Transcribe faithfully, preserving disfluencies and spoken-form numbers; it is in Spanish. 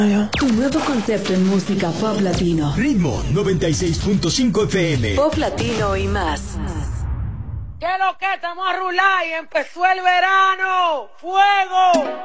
Tu nuevo concepto en música pop latino. Ritmo noventa y seis punto cinco F M. Pop latino y más. ¿Qué es lo que? Estamos a rular y empezó el verano. ¡Fuego!